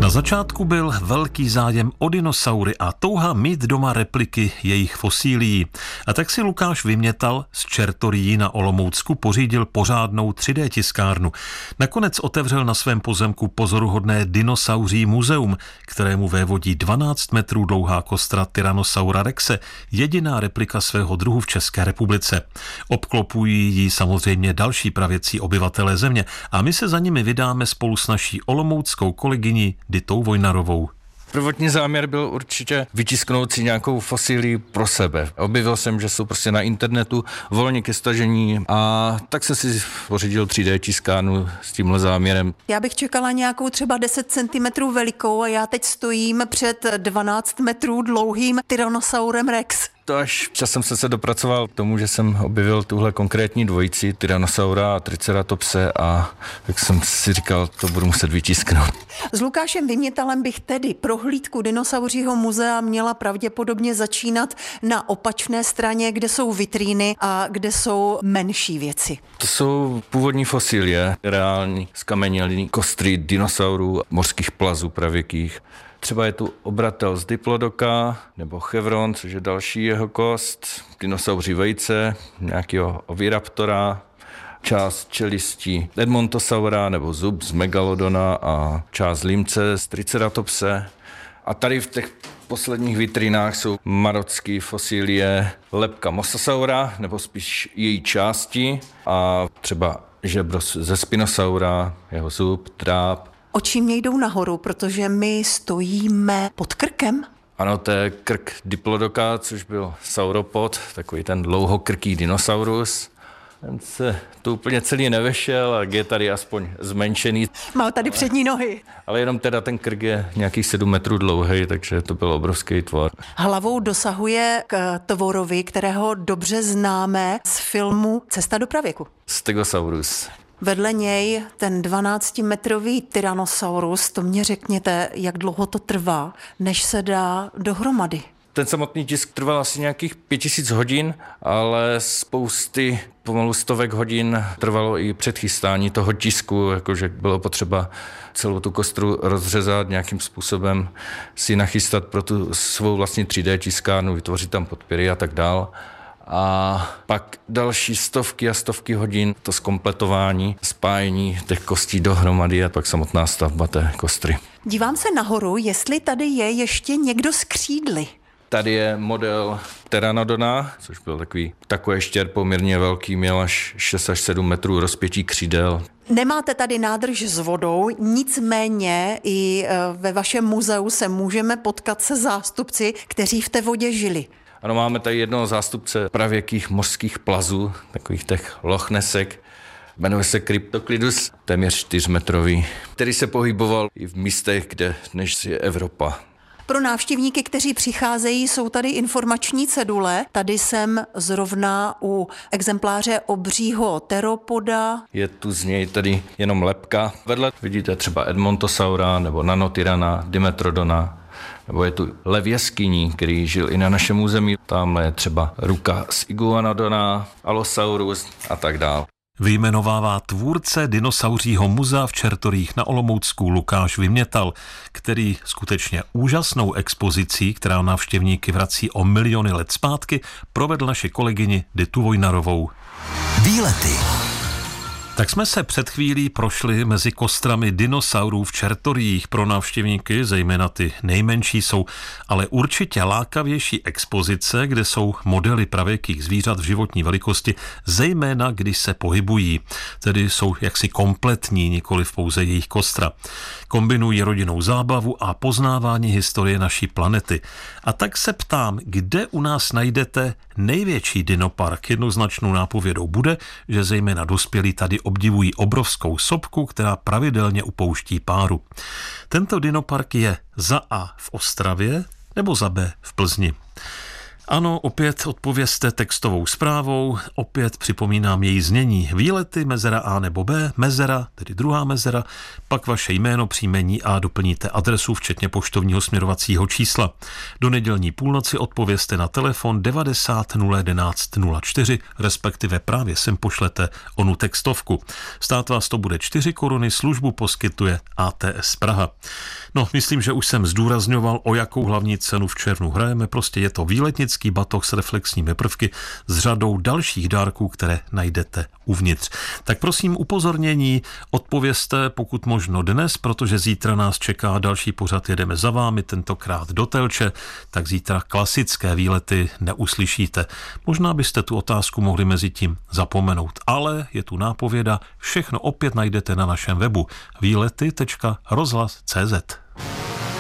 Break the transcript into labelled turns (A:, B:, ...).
A: Na začátku byl velký zájem o dinosaury a touha mít doma repliky jejich fosílií. A tak si Lukáš Vymětal z Čertorií na Olomoucku pořídil pořádnou 3D tiskárnu. Nakonec otevřel na svém pozemku pozoruhodné dinosauří muzeum, kterému vévodí 12 metrů dlouhá kostra Tyrannosaura rexe, jediná replika svého druhu v České republice. Obklopují ji samozřejmě další pravěcí obyvatelé země a my se za nimi vydáme spolu s naší olomouckou kolegyní Ditou Vojnarovou.
B: Prvotní záměr byl určitě vytisknout si nějakou fosílii pro sebe. Objevil jsem, že jsou prostě na internetu volně ke stažení a tak jsem si pořídil 3D tiskárnu s tímhle záměrem.
C: Já bych čekala nějakou třeba 10 cm velikou a já teď stojím před 12 metrů dlouhým Tyrannosaurem rex.
B: To až časem jsem se dopracoval k tomu, že jsem objevil tuhle konkrétní dvojici Tyrannosaura a Triceratopse a tak jsem si říkal, to budu muset vytisknout.
C: S Lukášem Vymětalem bych tedy prohlídku Dinosauřího muzea měla pravděpodobně začínat na opačné straně, kde jsou vitríny a kde jsou menší věci.
B: To jsou původní fosílie, reální zkamenělý kostry dinosaurů, mořských plazů pravěkých. Třeba je tu obratel z Diplodoka nebo Chevron, což je další jeho kost, dinosauří vejce, nějakého oviraptora, část čelistí Edmontosaura nebo zub z Megalodona a část límce z Triceratopse. A tady v těch posledních vitrinách jsou marocké fosílie lebka Mosasaura, nebo spíš její části, a třeba žebro ze Spinosaura, jeho zub, tráp.
C: Oči mě jdou nahoru, protože my stojíme pod krkem.
B: Ano, to je krk Diplodoka, což byl sauropod, takový ten dlouhokrký dinosaurus. Ten se tu úplně celý nevešel a je tady aspoň zmenšený.
C: Má tady přední nohy.
B: Ale jenom teda ten krk je nějakých 7 metrů dlouhý, takže to byl obrovský tvor.
C: Hlavou dosahuje k tvorovi, kterého dobře známe z filmu Cesta do pravěku.
B: Stegosaurus.
C: Vedle něj ten 12-metrový Tyrannosaurus, to mě řekněte, jak dlouho to trvá, než se dá dohromady.
B: Ten samotný tisk trval asi nějakých 5000 hodin, ale spousty, pomalu stovek hodin trvalo i předchystání toho tisku, jakože bylo potřeba celou tu kostru rozřezat, nějakým způsobem si nachystat pro tu svou vlastní 3D tiskárnu, vytvořit tam podpěry a tak dál. A pak další stovky a stovky hodin to zkompletování, spájení těch kostí dohromady a pak samotná stavba té kostry.
C: Dívám se nahoru, jestli tady je ještě někdo s křídly.
B: Tady je model Pteranodona, což byl takový štěr poměrně velký, měl až 6 až 7 metrů rozpětí křídel.
C: Nemáte tady nádrž s vodou, nicméně i ve vašem muzeu se můžeme potkat se zástupci, kteří v té vodě žili.
B: Ano, máme tady jednoho zástupce pravěkých mořských plazů, takových těch lochnesek. Jmenuje se Cryptoclidus, téměř 4metrový, který se pohyboval i v místech, kde dnes je Evropa.
C: Pro návštěvníky, kteří přicházejí, jsou tady informační cedule. Tady jsem zrovna u exempláře obřího teropoda.
B: Je tu z něj tady jenom lebka. Vedle vidíte třeba Edmontosaura nebo Nanotyrana, Dimetrodona. Nebo je tu lev jeskyní, který žil i na našem území. Tamhle je třeba ruka z Iguanodona, Allosaurus a tak dál.
A: Vyjmenovává tvůrce Dinosauřího muzea v Čertorích na Olomoucku Lukáš Vymětal, který skutečně úžasnou expozicí, která návštěvníky vrací o miliony let zpátky, provedl naši kolegyni Ditu Vojnarovou.
D: Výlety.
A: Tak jsme se před chvílí prošli mezi kostrami dinosaurů v Čertoriích. Pro návštěvníky, zejména ty nejmenší, jsou ale určitě lákavější expozice, kde jsou modely pravěkých zvířat v životní velikosti, zejména když se pohybují. Tedy jsou jaksi kompletní, nikoliv pouze jejich kostra. Kombinují rodinnou zábavu a poznávání historie naší planety. A tak se ptám, kde u nás najdete největší dinopark? Jednoznačnou nápovědou bude, že zejména dospělí tady obdivují obrovskou sopku, která pravidelně upouští páru. Tento dinopark je za A v Ostravě nebo za B v Plzni. Ano, opět odpovězte textovou zprávou, opět připomínám její znění. Výlety, mezera A nebo B, mezera, tedy druhá mezera, pak vaše jméno, příjmení a doplníte adresu, včetně poštovního směrovacího čísla. Do nedělní půlnoci odpovězte na telefon 90 011 04, respektive právě sem pošlete onu textovku. Stát vás to bude 4 koruny, službu poskytuje ATS Praha. No, myslím, že už jsem zdůrazňoval, o jakou hlavní cenu v červnu hrajeme, prostě je to výletnický batoh s reflexními prvky s řadou dalších dárků, které najdete uvnitř. Tak prosím upozornění, odpovězte pokud možno dnes, protože zítra nás čeká další pořad, jedeme za vámi, tentokrát do Telče, tak zítra klasické výlety neuslyšíte. Možná byste tu otázku mohli mezi tím zapomenout, ale je tu nápověda, všechno opět najdete na našem webu výlety.rozhlas.cz.